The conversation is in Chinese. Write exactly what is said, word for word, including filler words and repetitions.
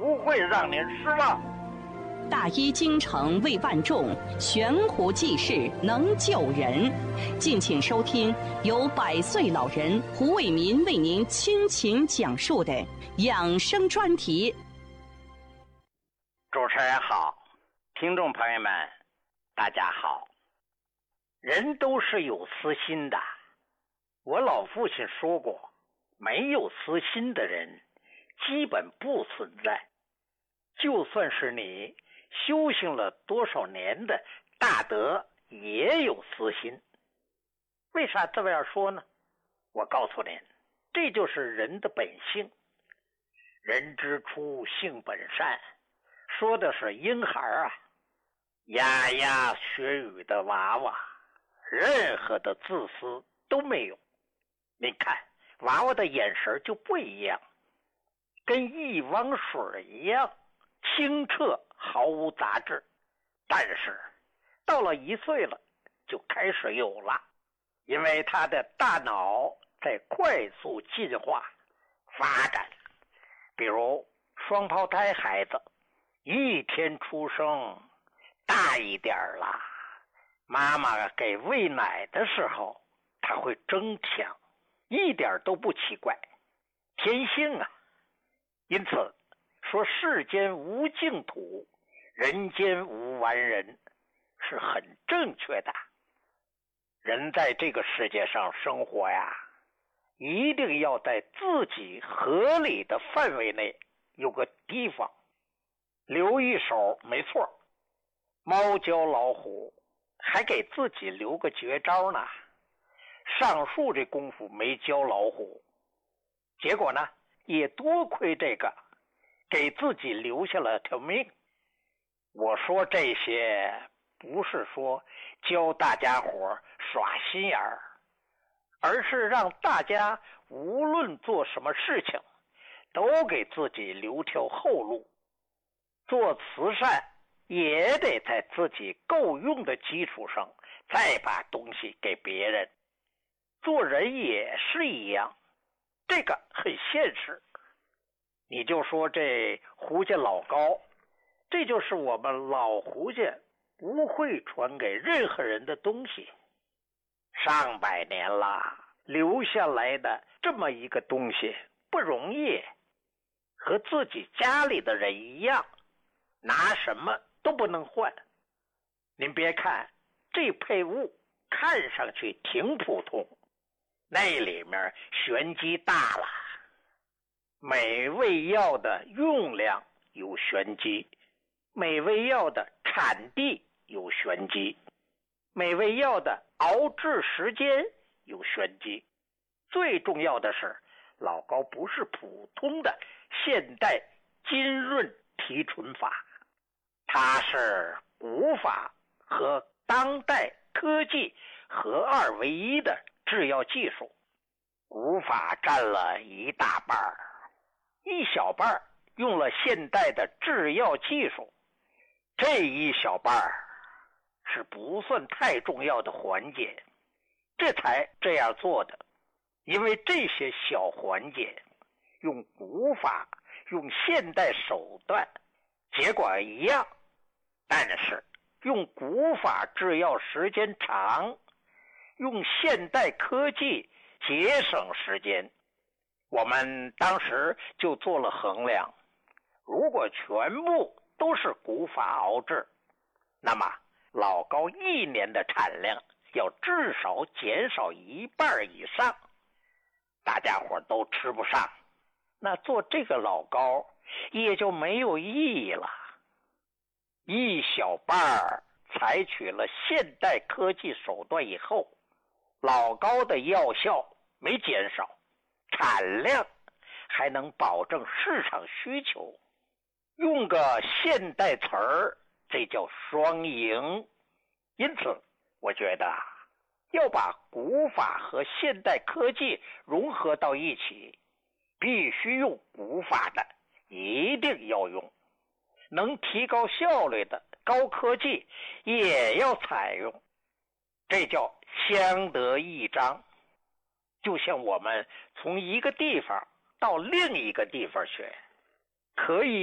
不会让您失望。 大医精诚为万众，悬壶济世能救人。敬请收听由百岁老人胡伟民为您倾情讲述的养生专题。 主持人好，听众朋友们大家好。人都是有私心的，我老父亲说过，没有私心的人基本不存在。就算是你修行了多少年的大德，也有私心。为啥这么样说呢？我告诉您，这就是人的本性。人之初性本善，说的是婴孩啊，牙牙学语的娃娃，任何的自私都没有。你看娃娃的眼神就不一样，跟一汪水一样清澈，毫无杂质。但是到了一岁了就开始有了，因为他的大脑在快速进化发展。比如双胞胎孩子一天出生大一点了，妈妈给喂奶的时候他会争抢，一点都不奇怪，天性啊。因此说世间无净土，人间无完人是很正确的。人在这个世界上生活呀，一定要在自己合理的范围内有个地方留一手。没错，猫教老虎还给自己留个绝招呢。上树这功夫没教老虎，结果呢也多亏这个给自己留下了条命。我说这些不是说教大家伙耍心眼儿，而是让大家无论做什么事情都给自己留条后路。做慈善也得在自己够用的基础上再把东西给别人。做人也是一样，这个很现实。你就说这胡家老高，这就是我们老胡家不会传给任何人的东西。上百年了，留下来的这么一个东西不容易，和自己家里的人一样，拿什么都不能换。您别看这配物看上去挺普通，那里面玄机大了。每味药的用量有玄机，每味药的产地有玄机，每味药的熬制时间有玄机。最重要的是，老高不是普通的现代金润提纯法，它是古法和当代科技合二为一的制药技术。古法占了一大半，一小半用了现代的制药技术，这一小半是不算太重要的环节，这才这样做的。因为这些小环节用古法用现代手段结果一样，但是用古法制药时间长，用现代科技节省时间。我们当时就做了衡量，如果全部都是古法熬制，那么老高一年的产量要至少减少一半以上，大家伙都吃不上，那做这个老高也就没有意义了。一小半采取了现代科技手段以后，老高的药效没减少，产量还能保证市场需求。用个现代词儿，这叫双赢。因此我觉得要把古法和现代科技融合到一起，必须用古法的一定要用，能提高效率的高科技也要采用，这叫相得益彰。就像我们从一个地方到另一个地方学，可以